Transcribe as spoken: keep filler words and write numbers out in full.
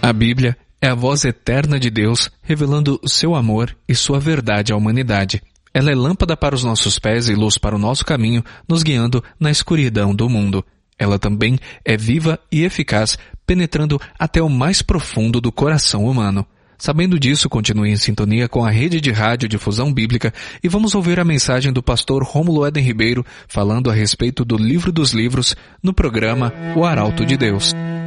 A Bíblia é a voz eterna de Deus, revelando seu amor e sua verdade à humanidade. Ela é lâmpada para os nossos pés e luz para o nosso caminho, nos guiando na escuridão do mundo. Ela também é viva e eficaz, penetrando até o mais profundo do coração humano. Sabendo disso, continue em sintonia com a rede de rádio Difusão Bíblica e vamos ouvir a mensagem do pastor Rômulo Éden Ribeiro falando a respeito do Livro dos Livros no programa O Arauto de Deus.